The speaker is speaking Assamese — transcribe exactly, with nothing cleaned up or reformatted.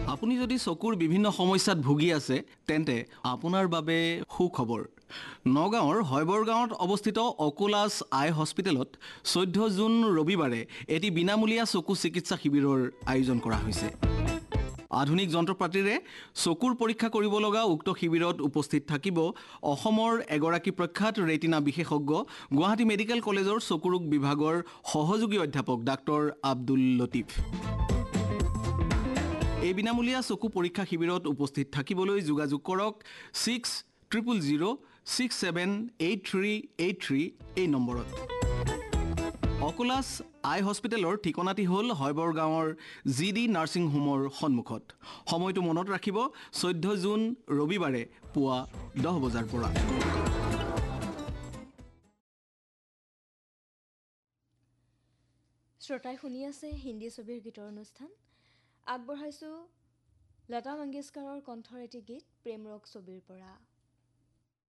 আপুনি যদি চকুৰ বিভিন্ন সমস্যাত ভুগি আছে তেন্তে আপোনাৰ বাবে সুখবৰ নগাঁৱৰ হৈবৰ গাঁৱত অৱস্থিত অকুলাছ আই হস্পিটেলত চৈধ্য জুন ৰবিবাৰে এটি বিনামূলীয়া চকু চিকিৎসা শিবিৰৰ আয়োজন কৰা হৈছে আধুনিক যন্ত্ৰপাতিৰে চকুৰ পৰীক্ষা কৰিব লগা উক্ত শিবিৰত উপস্থিত থাকিব অসমৰ এগৰাকী প্ৰখ্যাত ৰেটিনা বিশেষজ্ঞ গুৱাহাটী মেডিকেল কলেজৰ চকুৰোগ বিভাগৰ সহযোগী অধ্যাপক ডাক্তৰ আব্দুল লতিফ এই বিনামূলীয়া চকু পৰীক্ষা শিবিৰত উপস্থিত থাকিবলৈ যোগাযোগ কৰক six triple zero' six seven eight three eight three এই নম্বৰত অকুলাছ আই হস্পিটেলৰ ঠিকনাটি হ'ল হৈবৰ গাঁৱৰ জি ডি নাৰ্ছিং হোমৰ সন্মুখত সময়টো মনত ৰাখিব চৈধ্য জুন ৰবিবাৰে পুৱা দহ বজাৰ পৰা শ্ৰোতাই শুনি আছে হিন্দী ছবিৰ গীতৰ অনুষ্ঠান আগবঢ়াইছোঁ লতা মংগেশকাৰৰ কণ্ঠৰ এটি গীত প্ৰেম ৰগ ছবিৰ পৰা